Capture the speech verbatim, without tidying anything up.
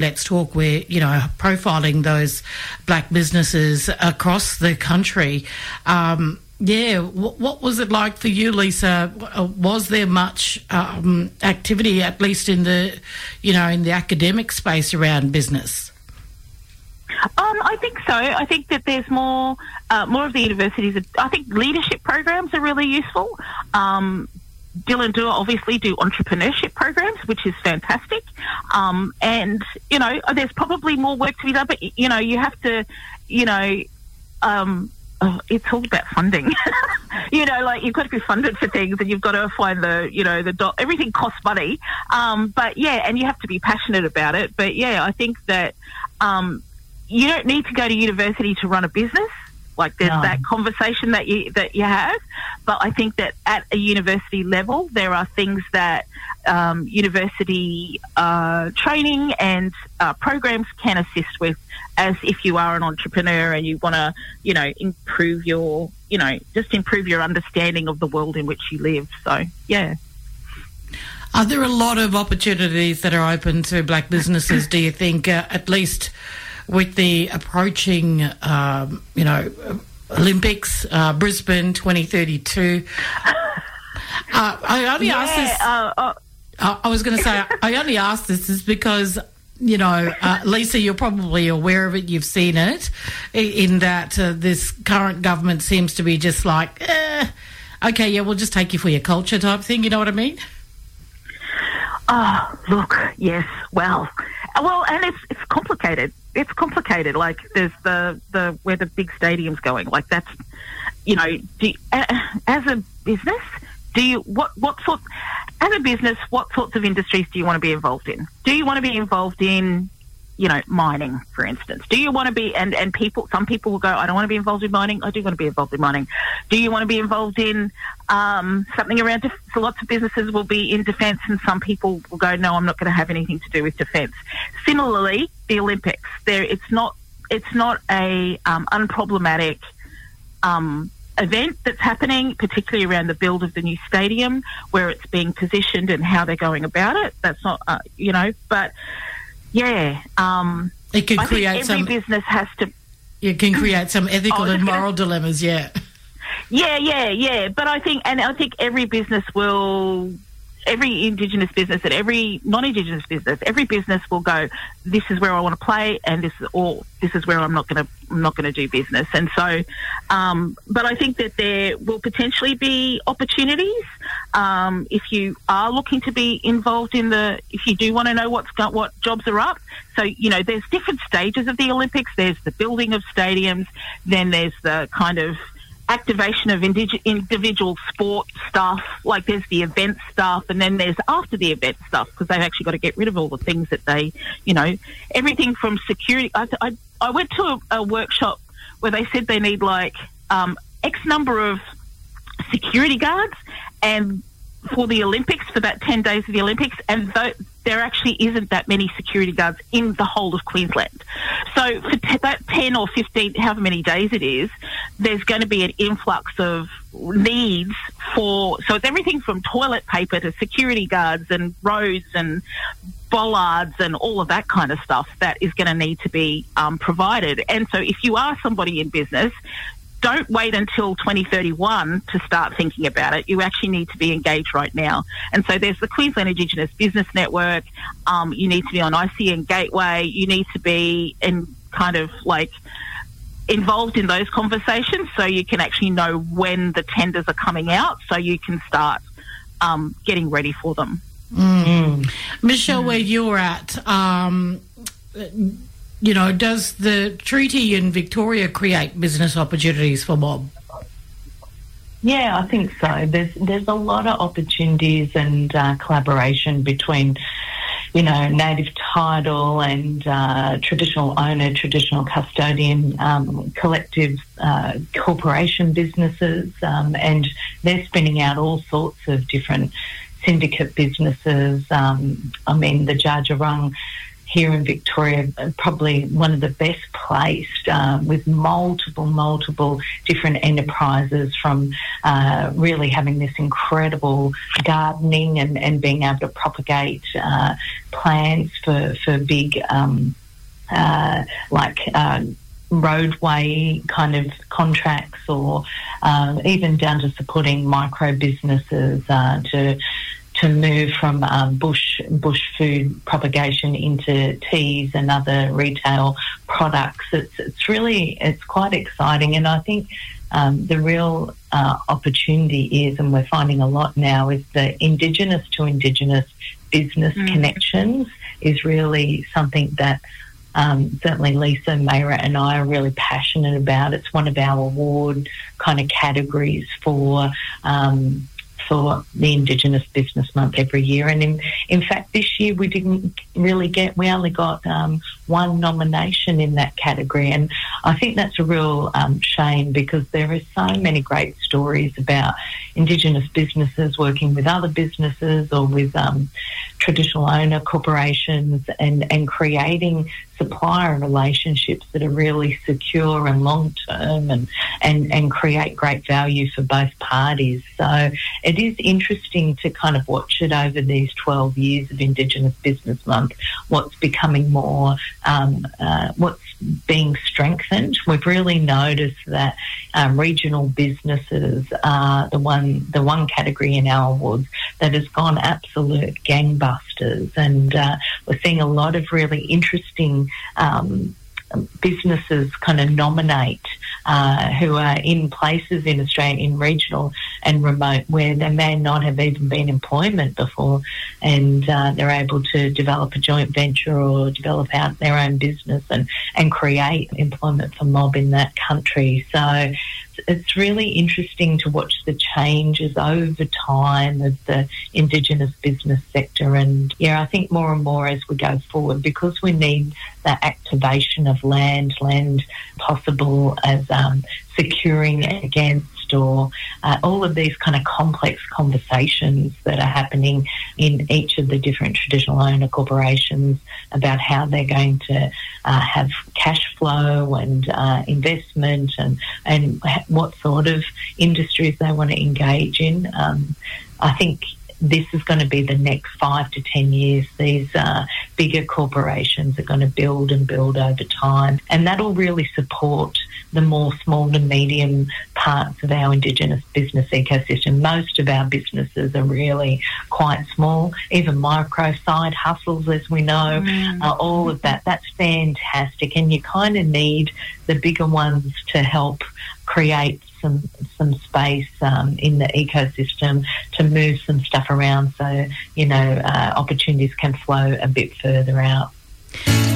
Let's Talk, we're, you know, profiling those black businesses across the country. Um, yeah, w- what was it like for you, Lisa? Was there much um, activity, at least in the, you know, in the academic space around business? Um, I think so. I think that there's more, uh, more of the universities. I think leadership programs are really useful. Um, Dylan Dewar obviously do entrepreneurship programs, which is fantastic. Um, and, you know, there's probably more work to be done, but, you know, you have to, you know, um, oh, it's all about funding. You know, like you've got to be funded for things and you've got to find the, you know, the do- everything costs money. Um, but, yeah, and you have to be passionate about it. But, yeah, I think that um, you don't need to go to university to run a business. Like there's no. that conversation that you that you have, but I think that at a university level there are things that um, university uh, training and uh, programs can assist with, as if you are an entrepreneur and you want to, you know, improve your, you know, just improve your understanding of the world in which you live. So, yeah. Are there a lot of opportunities that are open to black businesses, do you think, uh, at least with the approaching, um, you know, Olympics, uh, Brisbane twenty thirty-two? Uh, I only yeah, asked this. Uh, uh, I, I was going to say I only asked this is because, you know, uh, Lisa, you're probably aware of it. You've seen it, in that uh, this current government seems to be just like, eh, okay, yeah, we'll just take you for your culture type thing. You know what I mean? Oh, look, yes, well, well, and it's it's complicated. It's complicated. Like there's the, the where the big stadium's going. Like that's, you know, do, uh, as a business, do you what what sort as a business what sorts of industries do you want to be involved in? Do you want to be involved in, you know, mining, for instance? Do you want to be, and, and people, some people will go, I don't want to be involved in mining. I do want to be involved in mining. Do you want to be involved in um, something around, def- so lots of businesses will be in defence and some people will go, no, I'm not going to have anything to do with defence. Similarly, the Olympics, there, it's not, it's not a um, unproblematic um, event that's happening, particularly around the build of the new stadium, where it's being positioned and how they're going about it. That's not, uh, you know, but yeah, um, it can I create think every some business has to. It can create some ethical oh, and moral gonna, dilemmas. Yeah, yeah, yeah, yeah. But I think, and I think every business will, every Indigenous business and every non-Indigenous business, every business will go, this is where I want to play, and this, or this is where I'm not going to, I'm not going to do business. And so, um, but I think that there will potentially be opportunities. Um, if you are looking to be involved in the, if you do want to know what's got, what jobs are up. So, you know, there's different stages of the Olympics. There's the building of stadiums. Then there's the kind of activation of indig- individual sport stuff. Like there's the event stuff, and then there's after the event stuff, because they've actually got to get rid of all the things that they, you know, everything from security. I, I, I went to a, a workshop where they said they need like um, X number of security guards and for the Olympics, for that ten days of the Olympics, and th- there actually isn't that many security guards in the whole of Queensland. So for t- that ten or fifteen, however many days it is, there's going to be an influx of needs for, so it's everything from toilet paper to security guards and roads and bollards and all of that kind of stuff that is going to need to be um, provided. And so if you are somebody in business, don't wait until twenty thirty-one to start thinking about it. You actually need to be engaged right now. And so there's the Queensland Indigenous Business Network. Um, you need to be on I C N Gateway. You need to be in kind of like involved in those conversations so you can actually know when the tenders are coming out so you can start um, getting ready for them. Mm. Michelle, mm. where you're at, um, you know, does the treaty in Victoria create business opportunities for mob? Yeah, I think so. There's there's a lot of opportunities and uh, collaboration between, you know, native title and uh, traditional owner, traditional custodian, um, collective uh, corporation businesses, um, and they're spinning out all sorts of different syndicate businesses. Um, I mean, the Dja-Dja-Wurrung here in Victoria, probably one of the best placed uh, with multiple, multiple different enterprises, from uh, really having this incredible gardening and, and being able to propagate uh, plans for, for big, um, uh, like, uh, roadway kind of contracts, or uh, even down to supporting micro businesses uh, to to move from um, bush bush food propagation into teas and other retail products. It's it's really it's quite exciting, and I think um, the real uh, opportunity is, and we're finding a lot now, is the Indigenous to Indigenous business mm. connections is really something that Um, certainly Lisa, Mayra and I are really passionate about. It's one of our award kind of categories for um, for the Indigenous Business Month every year. And in, in fact, this year we didn't really get, we only got um, one nomination in that category. And I think that's a real um, shame, because there are so many great stories about Indigenous businesses working with other businesses or with um, traditional owner corporations and, and creating supplier relationships that are really secure and long-term and, and, and create great value for both parties. So it is interesting to kind of watch it over these twelve years of Indigenous Business Month, what's becoming more, um, uh, what's being strengthened. We've really noticed that um, regional businesses are the one, the one category in our awards that has gone absolute gangbusters, and uh, we're seeing a lot of really interesting um, businesses kind of nominate uh, who are in places in Australia, in regional and remote, where there may not have even been employment before, and uh, they're able to develop a joint venture or develop out their own business and, and create employment for mob in that country. So it's really interesting to watch the changes over time of the Indigenous business sector. And yeah, I think more and more as we go forward, because we need that activation of land, land possible as um, securing against, or uh, all of these kind of complex conversations that are happening in each of the different traditional owner corporations about how they're going to uh, have cash flow and uh, investment, and, and what sort of industries they want to engage in. Um, I think this is going to be the next five to ten years. These uh, bigger corporations are going to build and build over time, and that'll really support the more small to medium parts of our Indigenous business ecosystem. Most of our businesses are really quite small, even micro side hustles, as we know, mm. uh, all of that. That's fantastic, and you kind of need the bigger ones to help create some some space um, in the ecosystem to move some stuff around, so, you know, uh, opportunities can flow a bit further out.